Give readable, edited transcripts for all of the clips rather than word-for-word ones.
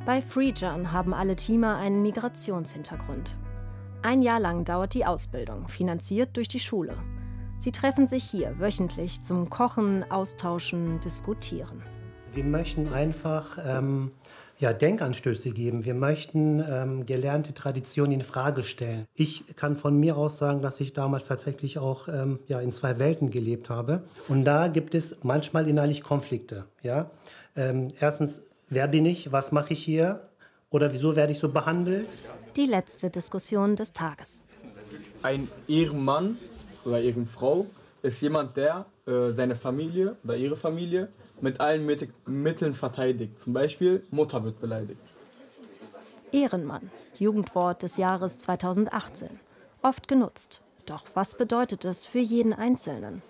Bei FreeJohn haben alle Teamer einen Migrationshintergrund. Ein Jahr lang dauert die Ausbildung, finanziert durch die Schule. Sie treffen sich hier wöchentlich zum Kochen, Austauschen, Diskutieren. Wir möchten einfach Denkanstöße geben. Wir möchten gelernte Traditionen in Frage stellen. Ich kann von mir aus sagen, dass ich damals tatsächlich auch in zwei Welten gelebt habe. Und da gibt es manchmal innerlich Konflikte. Ja? Erstens, wer bin ich? Was mache ich hier? Oder wieso werde ich so behandelt? Die letzte Diskussion des Tages. Ein Ehrenmann oder Ehrenfrau ist jemand, der seine Familie oder ihre Familie mit allen Mitteln verteidigt. Zum Beispiel, Mutter wird beleidigt. Ehrenmann, Jugendwort des Jahres 2018. Oft genutzt. Doch was bedeutet es für jeden Einzelnen?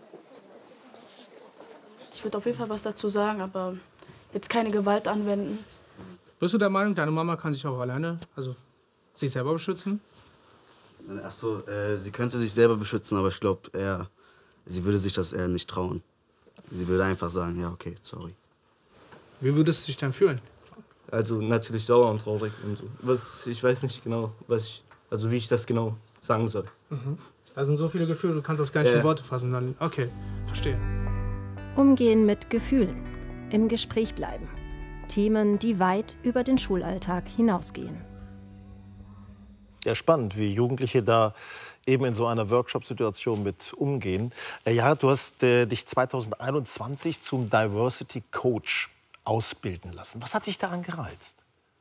Ich würde auf jeden Fall was dazu sagen, aber jetzt keine Gewalt anwenden. Bist du der Meinung, deine Mama kann sich auch alleine, sich selber beschützen? Ach so, sie könnte sich selber beschützen, aber ich glaube, sie würde sich das eher nicht trauen. Sie würde einfach sagen, ja, okay, sorry. Wie würdest du dich dann fühlen? Also natürlich sauer und traurig und so. Ich weiß nicht genau, wie ich das genau sagen soll. Mhm. Da sind so viele Gefühle, du kannst das gar nicht in Worte fassen. Dann, okay, verstehe. Umgehen mit Gefühlen. Im Gespräch bleiben. Themen, die weit über den Schulalltag hinausgehen. Ja, spannend, wie Jugendliche da eben in so einer Workshop-Situation mit umgehen. Ja, du hast dich 2021 zum Diversity Coach ausbilden lassen. Was hat dich daran gereizt?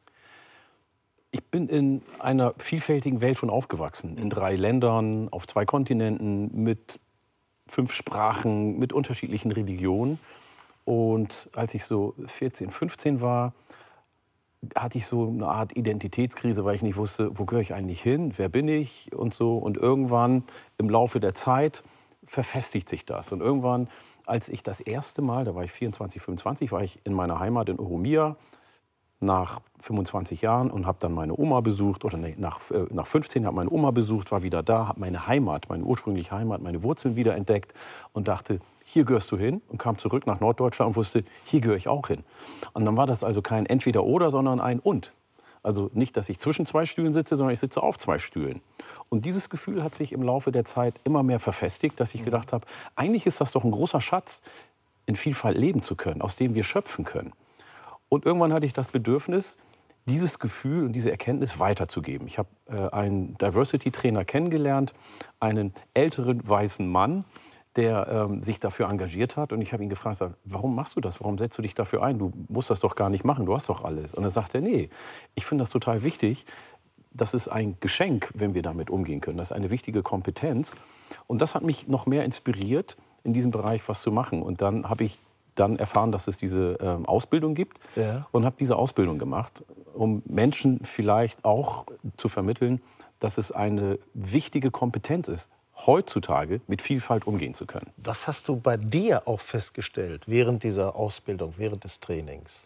Ich bin in einer vielfältigen Welt schon aufgewachsen. In 3 Ländern, auf 2 Kontinenten, mit 5 Sprachen, mit unterschiedlichen Religionen. Und als ich so 14, 15 war, hatte ich so eine Art Identitätskrise, weil ich nicht wusste, wo gehöre ich eigentlich hin, wer bin ich und so. Und irgendwann im Laufe der Zeit verfestigt sich das. Und irgendwann, als ich das erste Mal, da war ich 24, 25, war ich in meiner Heimat in Oromia nach 25 Jahren und habe dann meine Oma besucht, oder nee, nach 15 habe meine Oma besucht, war wieder da, habe meine Heimat, meine ursprüngliche Heimat, meine Wurzeln wieder entdeckt und dachte, hier gehörst du hin, und kam zurück nach Norddeutschland und wusste, hier gehöre ich auch hin. Und dann war das also kein Entweder-Oder, sondern ein Und. Also nicht, dass ich zwischen 2 Stühlen sitze, sondern ich sitze auf 2 Stühlen. Und dieses Gefühl hat sich im Laufe der Zeit immer mehr verfestigt, dass ich gedacht habe, eigentlich ist das doch ein großer Schatz, in Vielfalt leben zu können, aus dem wir schöpfen können. Und irgendwann hatte ich das Bedürfnis, dieses Gefühl und diese Erkenntnis weiterzugeben. Ich habe einen Diversity-Trainer kennengelernt, einen älteren weißen Mann, der sich dafür engagiert hat. Und ich habe ihn gefragt, warum machst du das? Warum setzt du dich dafür ein? Du musst das doch gar nicht machen, du hast doch alles. Und er sagte, nee, ich finde das total wichtig. Das ist ein Geschenk, wenn wir damit umgehen können. Das ist eine wichtige Kompetenz. Und das hat mich noch mehr inspiriert, in diesem Bereich was zu machen. Und dann habe ich erfahren, dass es diese Ausbildung gibt, und habe diese Ausbildung gemacht, um Menschen vielleicht auch zu vermitteln, dass es eine wichtige Kompetenz ist, heutzutage mit Vielfalt umgehen zu können. Was hast du bei dir auch festgestellt während dieser Ausbildung, während des Trainings?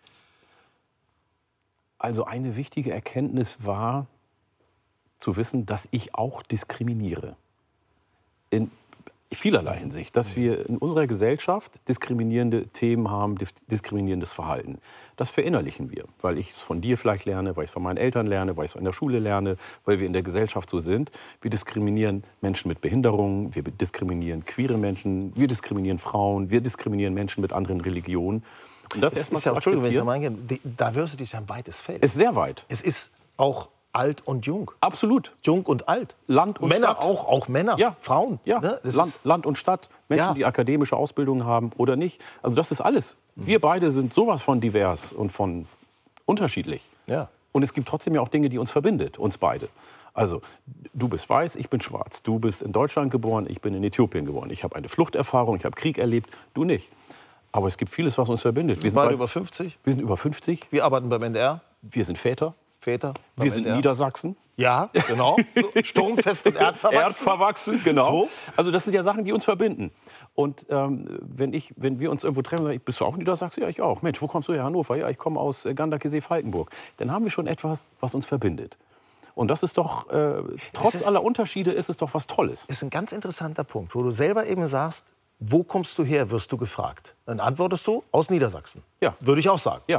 Also eine wichtige Erkenntnis war, zu wissen, dass ich auch diskriminiere. In vielerlei Hinsicht, dass wir in unserer Gesellschaft diskriminierende Themen haben, diskriminierendes Verhalten. Das verinnerlichen wir, weil ich es von dir vielleicht lerne, weil ich es von meinen Eltern lerne, weil ich es in der Schule lerne, weil wir in der Gesellschaft so sind. Wir diskriminieren Menschen mit Behinderungen, wir diskriminieren queere Menschen, wir diskriminieren Frauen, wir diskriminieren Menschen mit anderen Religionen. Und das erstmal zu akzeptieren. Diversity ist ja ein weites Feld. Es ist sehr weit. Es ist auch alt und jung. Absolut. Jung und alt. Land und Männer Stadt. Auch Männer, ja. Frauen. Ja. Ne? Land und Stadt. Menschen, die akademische Ausbildung haben oder nicht. Also das ist alles. Wir beide sind sowas von divers und von unterschiedlich. Ja. Und es gibt trotzdem ja auch Dinge, die uns verbindet, uns beide. Also du bist weiß, ich bin schwarz. Du bist in Deutschland geboren, ich bin in Äthiopien geboren. Ich habe eine Fluchterfahrung, ich habe Krieg erlebt, du nicht. Aber es gibt vieles, was uns verbindet. Wir sind beide über 50. Wir sind über 50. Wir arbeiten beim NDR. Wir sind Väter. Wir sind Niedersachsen. Ja, genau. So, sturmfest und erdverwachsen. Erdverwachsen, genau. So. Also das sind ja Sachen, die uns verbinden. Und wenn wir uns irgendwo treffen, sage ich, bist du auch Niedersachsen? Ja, ich auch. Mensch, wo kommst du her? Hannover? Ja, ich komme aus Gandakesee-Falkenburg. Dann haben wir schon etwas, was uns verbindet. Und das ist doch, trotz aller Unterschiede, ist es doch was Tolles. Ist ein ganz interessanter Punkt, wo du selber eben sagst, wo kommst du her, wirst du gefragt. Dann antwortest du, aus Niedersachsen. Ja. Würde ich auch sagen. Ja.